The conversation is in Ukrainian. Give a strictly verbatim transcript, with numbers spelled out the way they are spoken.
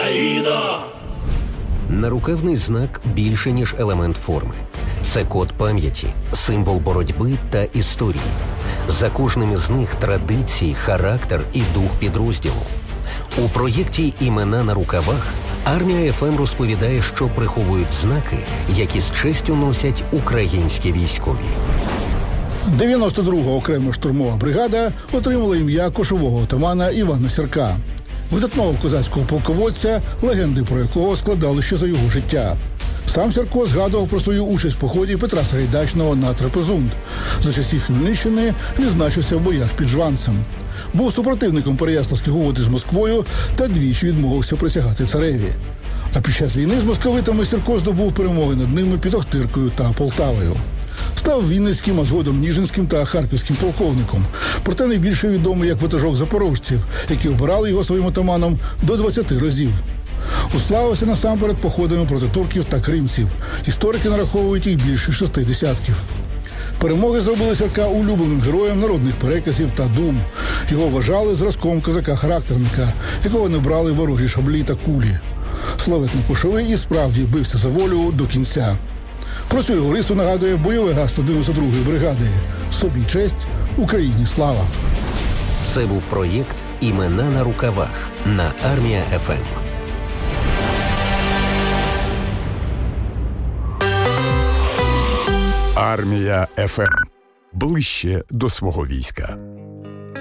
Україна! Нарукавний знак більше, ніж елемент форми. Це код пам'яті, символ боротьби та історії. За кожним із них традиції, характер і дух підрозділу. У проєкті «Імена на рукавах» Армія еф ем розповідає, що приховують знаки, які з честю носять українські військові. дев'яносто друга окрема штурмова бригада отримала ім'я кошового отамана Івана Сірка, видатного козацького полководця, легенди про якого складали ще за його життя. Сам Сірко згадував про свою участь в поході Петра Сагайдачного на Трапезунд. За часів Хмельниччини відзначився в боях під Жванцем. Був супротивником Переяславських угод із Москвою та двічі відмовився присягати цареві. А під час війни з московитами Сірко здобув перемоги над ними під Охтиркою та Полтавою. Став вінницьким, а згодом ніжинським та харківським полковником. Проте найбільше відомий як ватажок запорожців, які обирали його своїм отаманом до двадцяти разів. Уславився насамперед походами проти турків та кримців. Історики нараховують їх більше шести десятків. Перемоги зробили Сірка улюбленим героєм народних переказів та дум. Його вважали зразком козака-характерника, якого не брали ворожі шаблі та кулі. Славетний Кошовий і справді бився за волю до кінця. Про цю його рису нагадує бойове гасло дев'яносто другої бригади «Собі честь, Україні слава». Це був проєкт «Імена на рукавах» на Армія еф ем. Армія еф ем. Ближче до свого війська.